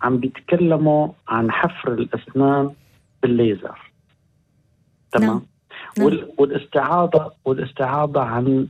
عم بيتكلموا عن حفر الأسنان بالليزر. تمام. نعم. والاستعاضة عن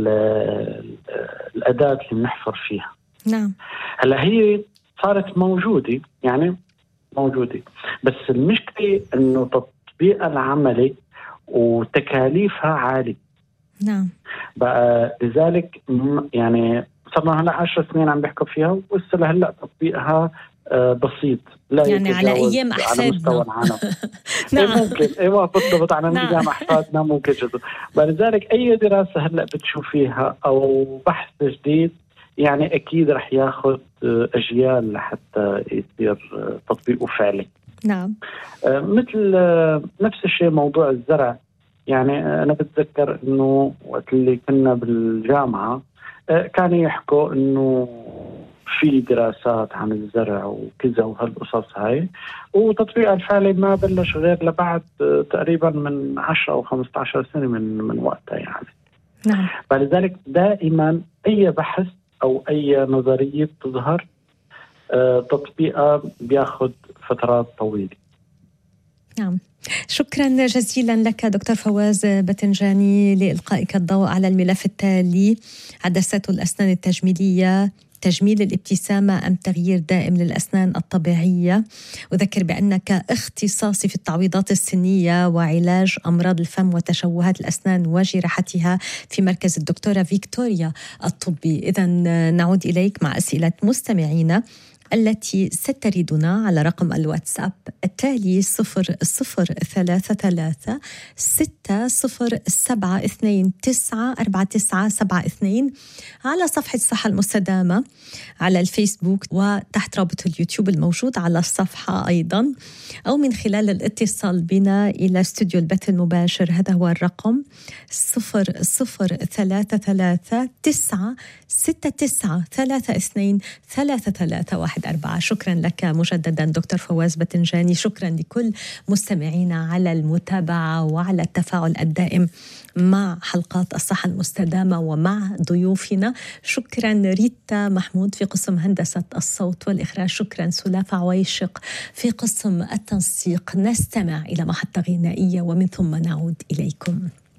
الأداة اللي بنحفر فيها. نعم. هلا هي صارت موجودة، يعني موجودة، بس المشكلة إنه تطبيقها العملي وتكاليفها عالية. نعم. بقى لذلك يعني صرنا هلا 10 سنين عم بيحكوا فيها، ولسه لهلا تطبيقها بسيط، لا يعني على أيام على أحفادنا. مستوى العالم. نعم. ممكن بالضبط على نعم. أيام أحفادنا ممكن جدا. لذلك أي دراسة هلا بتشوفيها أو بحث جديد يعني أكيد رح ياخذ أجيال لحتى يصير تطبيقه فعلي. نعم. مثل نفس الشيء موضوع الزرع. يعني أنا بتذكر إنه وقت اللي كنا بالجامعة كانوا يحكوا إنه في دراسات عن الزرع وكذا وهالقصص هاي، وتطبيقها الفعلي ما بلش غير لبعد تقريبا من 10 أو 15 سنة من وقتها يعني. نعم. فلذلك دائما أي بحث أو أي نظرية بتظهر تطبيقها بياخد فترات طويلة. نعم. شكرا جزيلا لك دكتور فواز بتنجاني لإلقائك الضوء على الملف التالي: عدسات الأسنان التجميلية، تجميل الابتسامة أم تغيير دائم للأسنان الطبيعية؟ أذكر بأنك اختصاصي في التعويضات السنية وعلاج أمراض الفم وتشوهات الأسنان وجراحتها في مركز الدكتورة فيكتوريا الطبي. إذن نعود إليك مع أسئلة مستمعينا التي ستردنا على رقم الواتساب التالي 0033 6072 94972 على صفحة الصحة المستدامة على الفيسبوك وتحت رابط اليوتيوب الموجود على الصفحة أيضا، أو من خلال الاتصال بنا إلى استوديو البث المباشر. هذا هو الرقم 0033 969 32 3314. شكرا لك مجددا دكتور فواز بتنجاني. شكرا لكل مستمعينا على المتابعة وعلى التفاعل الدائم مع حلقات الصحة المستدامة ومع ضيوفنا. شكرا ريتا محمود في قسم هندسة الصوت والإخراج. شكرا سلافة عويشق في قسم التنسيق. نستمع إلى محطة غنائية ومن ثم نعود إليكم.